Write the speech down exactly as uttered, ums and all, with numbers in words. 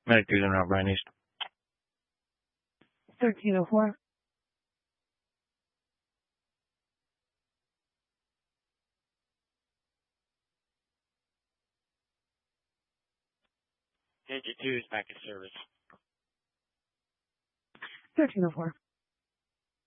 Medic two, Brian East. thirteen oh four. Engine two is back in service. thirteen oh four.